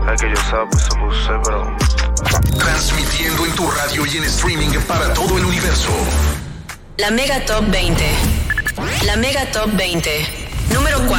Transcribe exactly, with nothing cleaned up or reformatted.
Es que yo sapo, se puse, bro. Transmitiendo en tu radio y en streaming para todo el universo. La Mega Top veinte. La Mega Top veinte. Número cuatro.